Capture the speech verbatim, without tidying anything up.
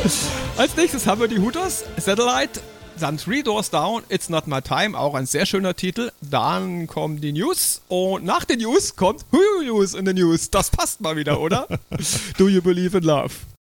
Als nächstes haben wir die Hooters, Satellite, dann Three Doors Down, It's Not My Time, auch ein sehr schöner Titel. Dann kommen die News und nach den News kommt Who You News in the News. Das passt mal wieder, oder? Do You Believe in Love?